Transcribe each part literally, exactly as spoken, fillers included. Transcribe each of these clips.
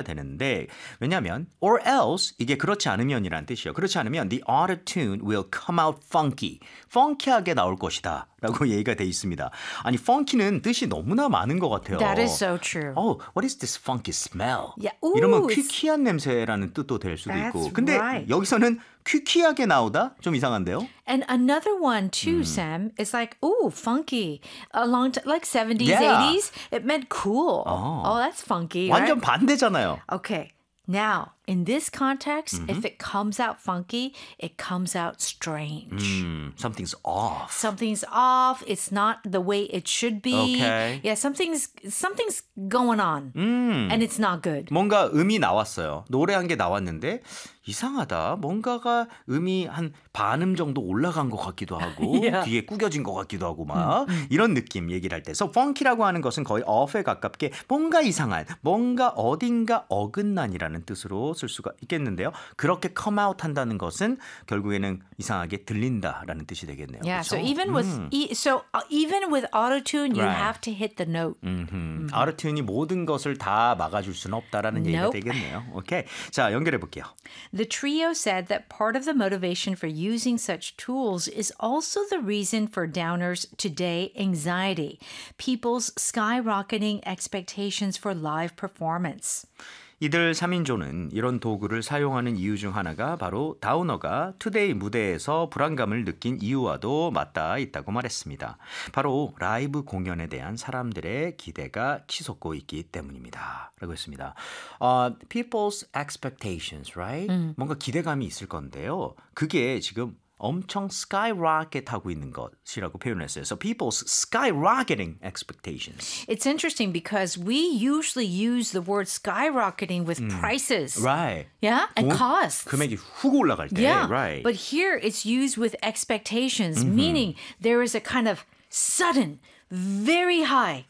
되는데 왜냐하면 or else 이게 그렇지 않으면이란 뜻이에요. 그렇지 않으면 the auto-tune will come out funky. funky하게 나올 것이다 라고 얘기가 돼 있습니다. 아니 funky는 뜻이 너무나 많은 것 같아요. That is so true. Oh, what is this funky smell? Yeah. Ooh, 이러면 it's- 퀴퀴한 냄새라는 뜻도 될 수도 That's 있고. 근데 right. 여기서는 퀴퀴하게 나오다? 좀 이상한데요? And another one too, Sam, is like, ooh, funky. A long time, like seventies, Yeah. eighties, it meant cool. Oh. Oh, that's funky, 완전 right? 반대잖아요. Okay. Now, in this context, if it comes out funky, it comes out strange. 음, something's off. Something's off. It's not the way it should be. Okay. Yeah, something's something's going on. And it's not good. 뭔가 음이 나왔어요. 노래한 게 나왔는데 이상하다. 뭔가가 음이 한 반음 정도 올라간 것 같기도 하고 Yeah. 뒤에 꾸겨진 것 같기도 하고 막 이런 느낌 얘기를 할 때. So funky라고 하는 것은 거의 off에 가깝게 뭔가 이상한, 뭔가 어딘가 어긋난이라는 뜻으로 쓸 수가 있겠는데요. 그렇게 come out 한다는 것은 결국에는 이상하게 들린다라는 뜻이 되겠네요. Yeah, 그렇죠? so even with e- so uh, even with auto-tune, you Right. have to hit the note. 음, 아르튠이 모든 것을 다 막아줄 수는 없다라는 얘기가 Nope. 되겠네요. 오케이, 자 연결해 볼게요. The trio said that part of the motivation for using such tools is also the reason for Downer's today anxiety, people's skyrocketing expectations for live performance. 이들 삼 인조는 이런 도구를 사용하는 이유 중 하나가 바로 다우너가 투데이 무대에서 불안감을 느낀 이유와도 맞닿아 있다고 말했습니다. 바로 라이브 공연에 대한 사람들의 기대가 치솟고 있기 때문입니다. 라고 했습니다. Uh, people's expectations, right? 음. 뭔가 기대감이 있을 건데요. 그게 지금 엄청 skyrocket 하고 있는 것이라고 표현했어요. So people's skyrocketing expectations. It's interesting because we usually use the word skyrocketing with prices. Right. Yeah, and 돈- costs. 금액이 훅 올라갈 때. Yeah, Right. but here it's used with expectations, meaning there is a kind of sudden, very high,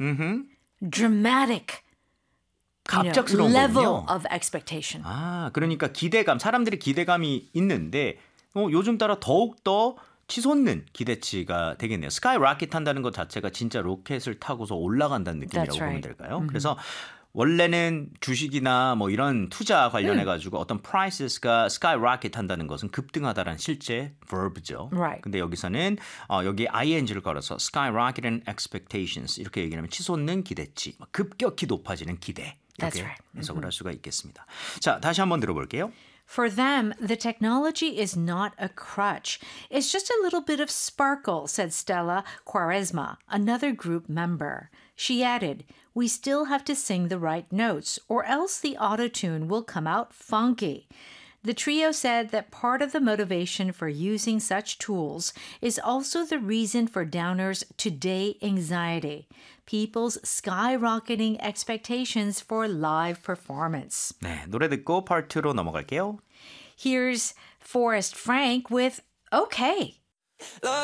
dramatic you know, 갑작스러운 level 거군요. of expectation. 아, 그러니까 기대감, 사람들의 기대감이 있는데 어, 요즘 따라 더욱 더 치솟는 기대치가 되겠네요. 스카이라켓 한다는 것 자체가 진짜 로켓을 타고서 올라간다는 느낌이라고 That's 보면 right. 될까요? 그래서 원래는 주식이나 뭐 이런 투자 관련해 가지고 어떤 prices가 skyrocket 한다는 것은 급등하다라는 실제 verb죠. Right. 근데 여기서는 어, 여기에 ing를 걸어서 skyrocketing expectations 이렇게 얘기하면 치솟는 기대치, 급격히 높아지는 기대. That's 이렇게 right. 해석을 할 수가 있겠습니다. 자, 다시 한번 들어볼게요. For them, the technology is not a crutch. It's just a little bit of sparkle, said Stella Quaresma, another group member. She added, we still have to sing the right notes, or else the auto-tune will come out funky. The trio said that part of the motivation for using such tools is also the reason for Downer's today anxiety, people's skyrocketing expectations for live performance. 네, 노래 듣고 part 이로 넘어갈게요. Here's Forrest Frank with OK.